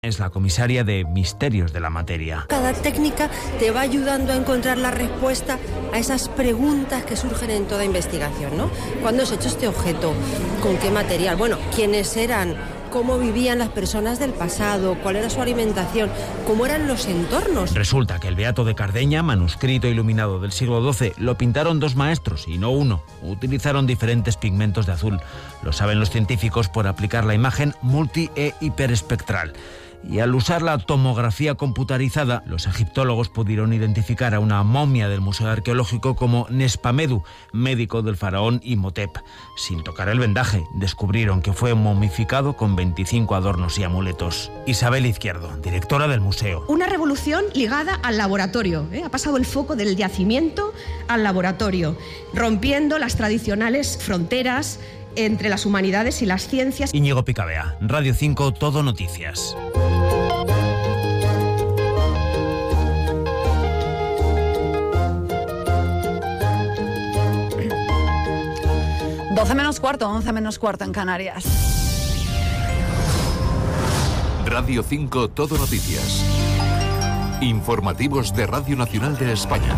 Es la comisaria de Misterios de la Materia. Cada técnica te va ayudando a encontrar la respuesta a esas preguntas que surgen en toda investigación, ¿no? ¿Cuándo se ha hecho este objeto? ¿Con qué material? Bueno, ¿quiénes eran? ¿Cómo vivían las personas del pasado? ¿Cuál era su alimentación? ¿Cómo eran los entornos? Resulta que el Beato de Cardeña, manuscrito iluminado del siglo XII, lo pintaron 2 maestros y no uno. Utilizaron diferentes pigmentos de azul. Lo saben los científicos por aplicar la imagen multi e hiperespectral. Y al usar la tomografía computarizada, los egiptólogos pudieron identificar a una momia del Museo Arqueológico como Nespamedu, médico del faraón Imhotep. Sin tocar el vendaje, descubrieron que fue momificado con 25 adornos y amuletos. Isabel Izquierdo, directora del museo. Una revolución ligada al laboratorio. Ha pasado el foco del yacimiento al laboratorio, rompiendo las tradicionales fronteras entre las humanidades y las ciencias. Íñigo Picabea, Radio 5, Todo Noticias. Menos cuarto, 11 menos cuarto en Canarias. Radio 5, Todo Noticias. Informativos de Radio Nacional de España.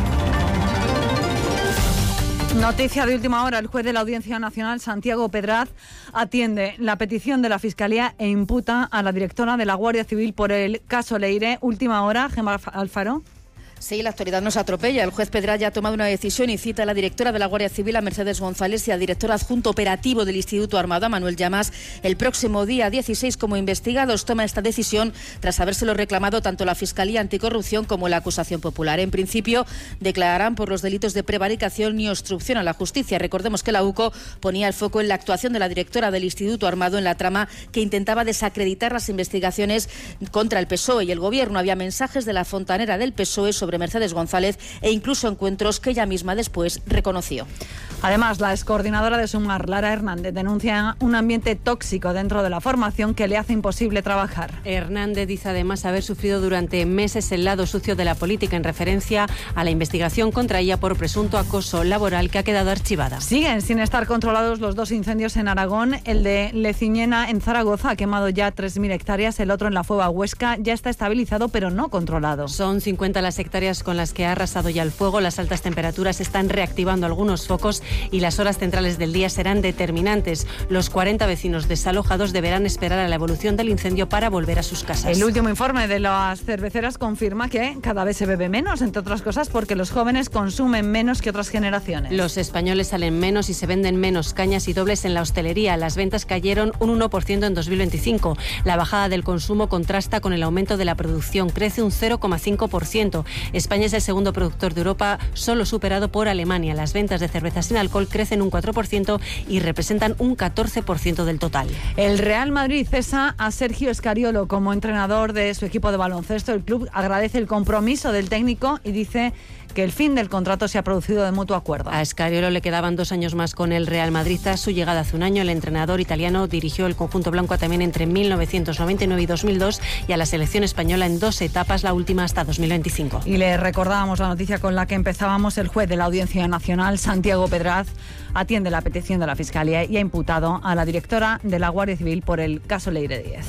Noticia de última hora. El juez de la Audiencia Nacional, Santiago Pedraz, atiende la petición de la Fiscalía e imputa a la directora de la Guardia Civil por el caso Leire. Última hora, Gemma Alfaro. Sí, la actualidad nos atropella. El juez Pedraz ya ha tomado una decisión y cita a la directora de la Guardia Civil, a Mercedes González, y al director adjunto operativo del Instituto Armado, a Manuel Llamas, el próximo día 16 como investigados. Toma esta decisión tras habérselo reclamado tanto la Fiscalía Anticorrupción como la acusación popular. En principio, declararán por los delitos de prevaricación y obstrucción a la justicia. Recordemos que la UCO ponía el foco en la actuación de la directora del Instituto Armado en la trama que intentaba desacreditar las investigaciones contra el PSOE y el Gobierno. Había mensajes de la fontanera del PSOE sobre Mercedes González e incluso encuentros que ella misma después reconoció. Además, la excoordinadora de Sumar, Lara Hernández, denuncia un ambiente tóxico dentro de la formación que le hace imposible trabajar. Hernández dice además haber sufrido durante meses el lado sucio de la política en referencia a la investigación contra ella por presunto acoso laboral que ha quedado archivada. Siguen sin estar controlados los 2 incendios en Aragón. El de Leciñena en Zaragoza ha quemado ya 3.000 hectáreas, el otro en la Fueva Huesca ya está estabilizado pero no controlado. Son 50 las hectáreas con las que ha arrasado ya el fuego. Las altas temperaturas están reactivando algunos focos y las horas centrales del día serán determinantes. Los 40 vecinos desalojados deberán esperar a la evolución del incendio para volver a sus casas. El último informe de las cerveceras confirma que cada vez se bebe menos, entre otras cosas porque los jóvenes consumen menos que otras generaciones. Los españoles salen menos y se venden menos cañas y dobles en la hostelería. Las ventas cayeron un 1% en 2025. La bajada del consumo contrasta con el aumento de la producción. Crece un 0,5%. España es el segundo productor de Europa, solo superado por Alemania. Las ventas de cerveza sin alcohol crecen un 4% y representan un 14% del total. El Real Madrid cesa a Sergio Escariolo como entrenador de su equipo de baloncesto. El club agradece el compromiso del técnico y dice que el fin del contrato se ha producido de mutuo acuerdo. A Escariolo le quedaban 2 años más con el Real Madrid. Tras su llegada hace un año, el entrenador italiano dirigió el conjunto blanco también entre 1999 y 2002 y a la selección española en 2 etapas, la última hasta 2025. Y le recordábamos la noticia con la que empezábamos. El juez de la Audiencia Nacional, Santiago Pedraz, atiende la petición de la Fiscalía y ha imputado a la directora de la Guardia Civil por el caso Leire 10.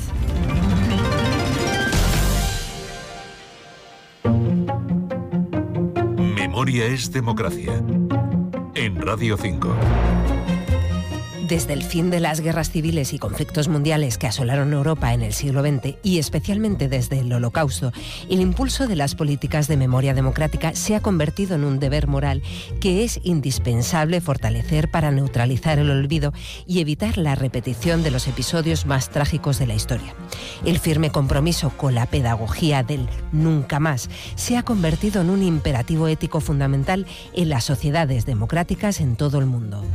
Memoria es democracia. En Radio 5. Desde el fin de las guerras civiles y conflictos mundiales que asolaron Europa en el siglo XX y especialmente desde el Holocausto, el impulso de las políticas de memoria democrática se ha convertido en un deber moral que es indispensable fortalecer para neutralizar el olvido y evitar la repetición de los episodios más trágicos de la historia. El firme compromiso con la pedagogía del nunca más se ha convertido en un imperativo ético fundamental en las sociedades democráticas en todo el mundo.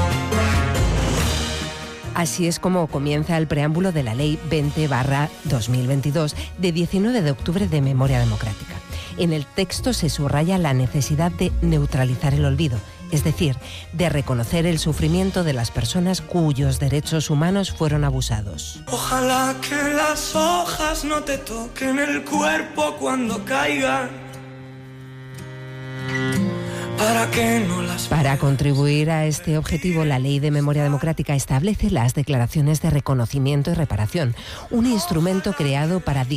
Así es como comienza el preámbulo de la Ley 20/2022 de 19 de octubre de Memoria Democrática. En el texto se subraya la necesidad de neutralizar el olvido, es decir, de reconocer el sufrimiento de las personas cuyos derechos humanos fueron abusados. Ojalá que las hojas no te toquen el cuerpo cuando caigan, para que no las... Para contribuir a este objetivo, la Ley de Memoria Democrática establece las declaraciones de reconocimiento y reparación, un instrumento creado para